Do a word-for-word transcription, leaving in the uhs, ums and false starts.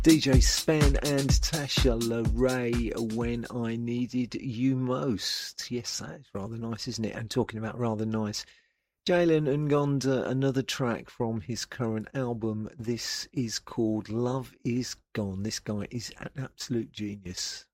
D J Spen and Tasha LaRae, When I Needed You Most. Yes, that is rather nice, isn't it? And talking about rather nice, Jalen Ngonda, another track from his current album. This is called Love Is Gone. This guy is an absolute genius.